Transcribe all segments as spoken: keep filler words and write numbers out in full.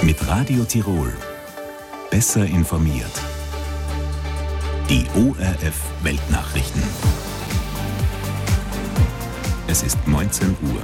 Mit Radio Tirol. Besser informiert. Die O R F Weltnachrichten. Es ist neunzehn Uhr.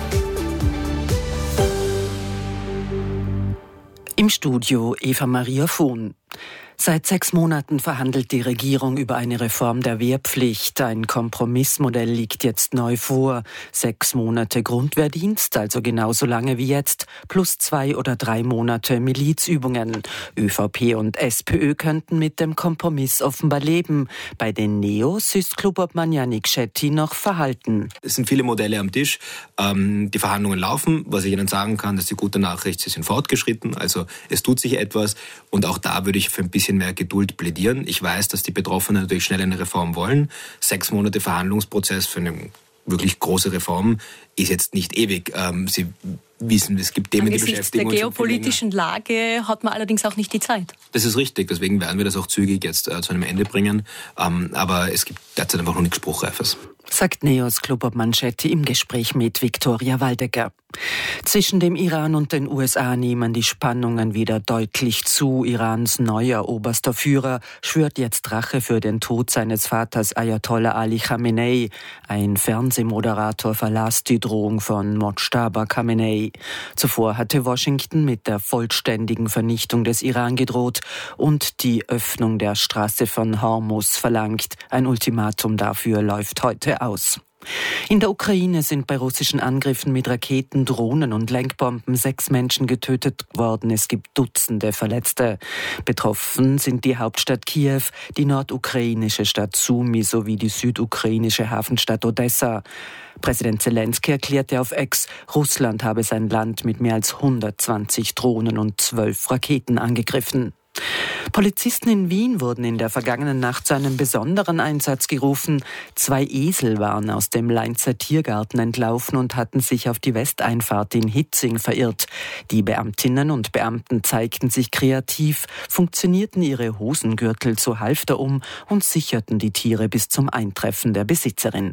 Im Studio Eva Maria Vohn. Seit sechs Monaten verhandelt die Regierung über eine Reform der Wehrpflicht. Ein Kompromissmodell liegt jetzt neu vor. Sechs Monate Grundwehrdienst, also genauso lange wie jetzt, plus zwei oder drei Monate Milizübungen. ÖVP und SPÖ könnten mit dem Kompromiss offenbar leben. Bei den Neos ist Klubobmann Yannick Schetti noch verhalten. Es sind viele Modelle am Tisch. Ähm, die Verhandlungen laufen. Was ich Ihnen sagen kann, das ist die gute Nachricht, sie sind fortgeschritten. Also es tut sich etwas. Und auch da würde ich für ein bisschen mehr Geduld plädieren. Ich weiß, dass die Betroffenen natürlich schnell eine Reform wollen. Sechs Monate Verhandlungsprozess für eine wirklich große Reform ist jetzt nicht ewig. Ähm, Sie wissen, es gibt Themen, die beschäftigen uns. Der geopolitischen Lage hat man allerdings auch nicht die Zeit. Das ist richtig, deswegen werden wir das auch zügig jetzt äh, zu einem Ende bringen. Ähm, aber es gibt derzeit einfach noch nichts Spruchreifes. Sagt Neos Klubobmann Schetti im Gespräch mit Viktoria Waldecker. Zwischen dem Iran und den U S A nehmen die Spannungen wieder deutlich zu. Irans neuer oberster Führer schwört jetzt Rache für den Tod seines Vaters Ayatollah Ali Khamenei. Ein Fernsehmoderator verlas die Drohung von Mojtaba Khamenei. Zuvor hatte Washington mit der vollständigen Vernichtung des Iran gedroht und die Öffnung der Straße von Hormuz verlangt. Ein Ultimatum dafür läuft heute aus. In der Ukraine sind bei russischen Angriffen mit Raketen, Drohnen und Lenkbomben sechs Menschen getötet worden. Es gibt Dutzende Verletzte. Betroffen sind die Hauptstadt Kiew, die nordukrainische Stadt Sumy sowie die südukrainische Hafenstadt Odessa. Präsident Zelensky erklärte auf X, Russland habe sein Land mit mehr als hundertzwanzig Drohnen und zwölf Raketen angegriffen. Polizisten in Wien wurden in der vergangenen Nacht zu einem besonderen Einsatz gerufen. Zwei Esel waren aus dem Leinzer Tiergarten entlaufen und hatten sich auf die Westeinfahrt in Hitzing verirrt. Die Beamtinnen und Beamten zeigten sich kreativ, funktionierten ihre Hosengürtel zu Halfter um und sicherten die Tiere bis zum Eintreffen der Besitzerin.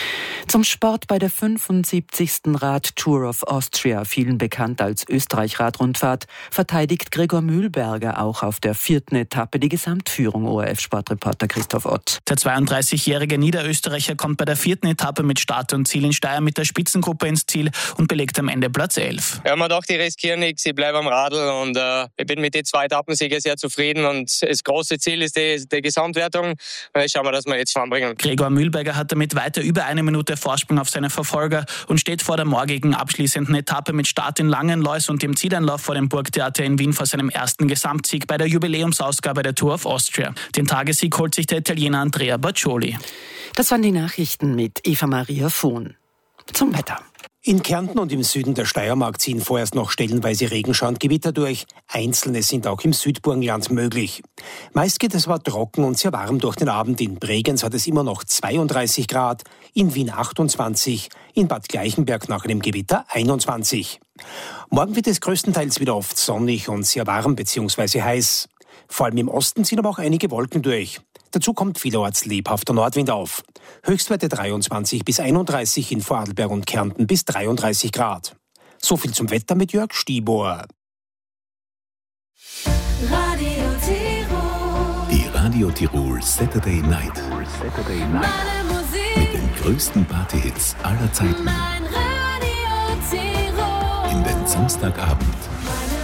Zum Sport: bei der fünfundsiebzigsten Rad-Tour of Austria, vielen bekannt als Österreich-Radrundfahrt, verteidigt Gregor Mühlberger auch auf der vierten Etappe die Gesamtführung. O R F-Sportreporter Christoph Ott. Der zweiunddreißigjährige Niederösterreicher kommt bei der vierten Etappe mit Start und Ziel in Steyr mit der Spitzengruppe ins Ziel und belegt am Ende Platz elf. Ja, man dachte, ich riskiere nichts, ich bleibe am Radl und äh, ich bin mit den zwei Etappensiegen sehr zufrieden und das große Ziel ist die, die Gesamtwertung. Jetzt schauen wir, dass wir jetzt voranbringen. Gregor Mühlberger hat damit weiter über eine Minute Vorsprung auf seine Verfolger und steht vor der morgigen abschließenden Etappe mit Start in Langenlois und dem Zieleinlauf vor dem Burgtheater in Wien vor seinem ersten Gesamtsieg bei der Jubiläumsausgabe der Tour of Austria. Den Tagessieg holt sich der Italiener Andrea Baccioli. Das waren die Nachrichten mit Eva Maria Vohn. Zum Wetter. In Kärnten und im Süden der Steiermark ziehen vorerst noch stellenweise Regenschauer und Gewitter durch. Einzelne sind auch im Südburgenland möglich. Meist geht es aber trocken und sehr warm durch den Abend. In Bregenz hat es immer noch zweiunddreißig Grad, in Wien achtundzwanzig, in Bad Gleichenberg nach einem Gewitter einundzwanzig. Morgen wird es größtenteils wieder oft sonnig und sehr warm bzw. heiß. Vor allem im Osten ziehen aber auch einige Wolken durch. Dazu kommt vielerorts lebhafter Nordwind auf. Höchstwerte dreiundzwanzig bis einunddreißig, in Vorarlberg und Kärnten bis dreiunddreißig Grad. So viel zum Wetter mit Jörg Stieber. Radio Tirol. Die Radio Tirol Saturday Night. Mit den größten Partyhits aller Zeiten. In den Samstagabend